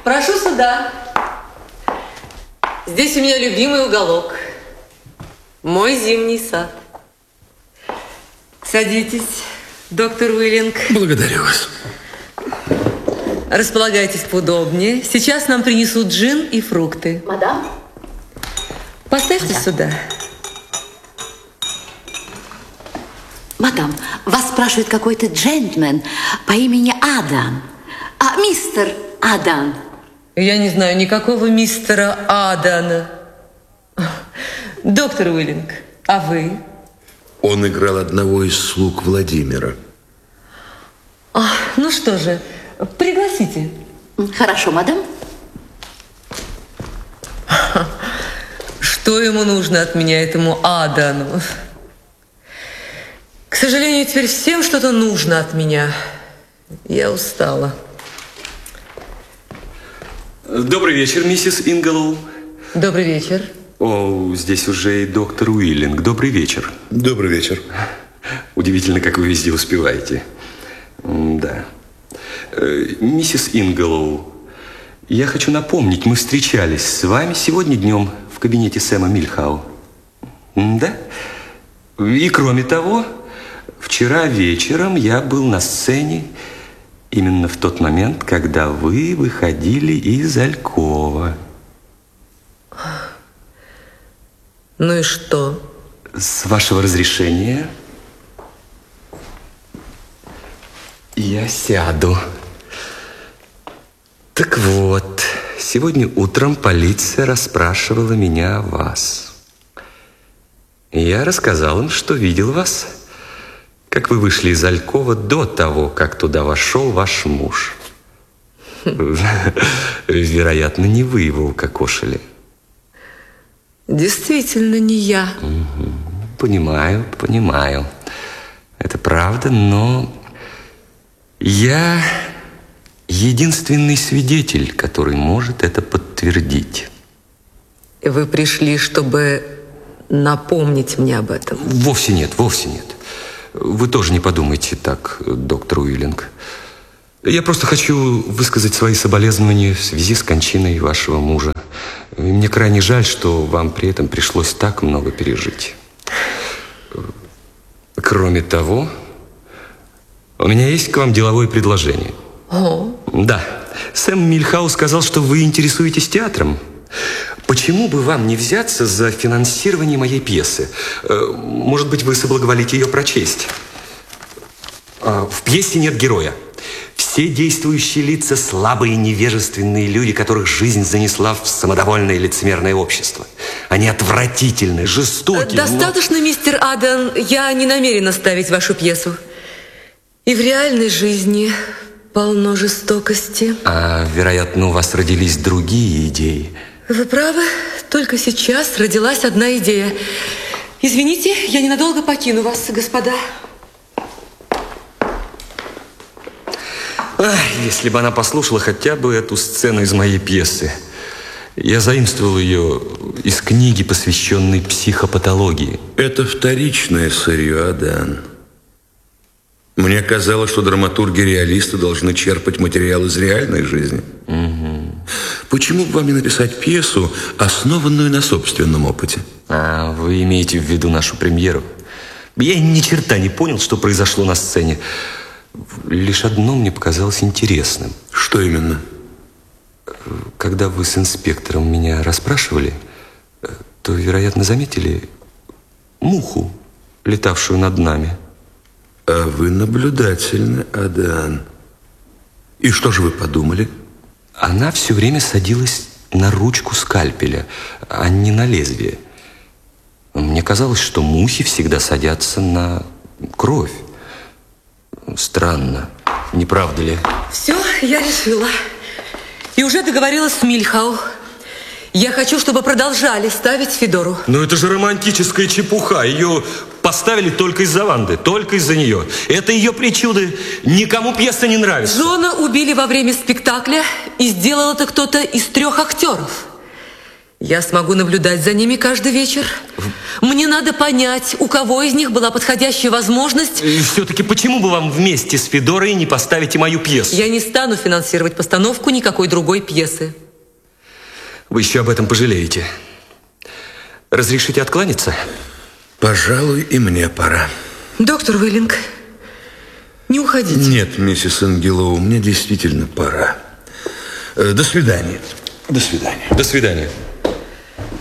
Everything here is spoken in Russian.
Прошу сюда. Здесь у меня любимый уголок. Мой зимний сад. Садитесь, доктор Уиллинг. Благодарю вас. Располагайтесь поудобнее. Сейчас нам принесут джин и фрукты. Мадам? Поставьте сюда. Мадам, вас спрашивает какой-то джентльмен по имени Адам. Мистер Адам. Я не знаю никакого мистера Адана. Доктор Уиллинг, а вы? Он играл одного из слуг Владимира. Ну что же, пригласите. Хорошо, мадам. Что ему нужно от меня, этому Адану? К сожалению, теперь всем что-то нужно от меня. Я устала. Добрый вечер, миссис Инглоу. Добрый вечер. О, здесь уже и доктор Уиллинг. Добрый вечер. Добрый вечер. Удивительно, как вы везде успеваете. Да. Миссис Инглоу, я хочу напомнить, мы встречались с вами сегодня днем в кабинете Сэма Мильхау. Да? И кроме того, вчера вечером я был на сцене именно в тот момент, когда вы выходили из алькова. Ну и что? С вашего разрешения я сяду. Так вот, сегодня утром полиция расспрашивала меня о вас. Я рассказал им, что видел вас, как вы вышли из алькова до того, как туда вошел ваш муж. Вероятно, не вы его укокошили. Действительно, не я. Понимаю. Это правда, но я единственный свидетель, который может это подтвердить. И вы пришли, чтобы напомнить мне об этом? Вовсе нет. Вы тоже не подумайте так, доктор Уиллинг. Я просто хочу высказать свои соболезнования в связи с кончиной вашего мужа. Мне крайне жаль, что вам при этом пришлось так много пережить. Кроме того, у меня есть к вам деловое предложение. Да. Сэм Мильхау сказал, что вы интересуетесь театром. Почему бы вам не взяться за финансирование моей пьесы? Может быть, вы соблаговолите ее прочесть? В пьесе нет героя. Все действующие лица – слабые, невежественные люди, которых жизнь занесла в самодовольное лицемерное общество. Они отвратительны, жестоки. Достаточно, мистер Адан. Я не намерена ставить вашу пьесу. И в реальной жизни полно жестокости. Вероятно, у вас родились другие идеи. Вы правы. Только сейчас родилась одна идея. Извините, я ненадолго покину вас, господа. Если бы она послушала хотя бы эту сцену из моей пьесы. Я заимствовал ее из книги, посвященной психопатологии. Это вторичное сырье, Адан. Мне казалось, что драматурги-реалисты должны черпать материал из реальной жизни. Почему бы вам не написать пьесу, основанную на собственном опыте? Вы имеете в виду нашу премьеру? Я ни черта не понял, что произошло на сцене. Лишь одно мне показалось интересным. Что именно? Когда вы с инспектором меня расспрашивали, то, вероятно, заметили муху, летавшую над нами. А вы наблюдательны, Адан. И что же вы подумали? Она все время садилась на ручку скальпеля, а не на лезвие. Мне казалось, что мухи всегда садятся на кровь. Странно, не правда ли? Все, я решила. И уже договорилась с Мильхау. Я хочу, чтобы продолжали ставить Федору. Но это же романтическая чепуха. Ее поставили только из-за Ванды, только из-за нее. Это ее причуды. Никому пьеса не нравится. Джона убили во время спектакля, и сделал это кто-то из 3 актеров. Я смогу наблюдать за ними каждый вечер. Мне надо понять, у кого из них была подходящая возможность. И все-таки почему бы вам вместе с Федорой не поставить и мою пьесу? Я не стану финансировать постановку никакой другой пьесы. Вы еще об этом пожалеете. Разрешите откланяться? Пожалуй, и мне пора. Доктор Уиллинг, не уходите. Нет, миссис Ангелоу, мне действительно пора. До свидания. До свидания. До свидания.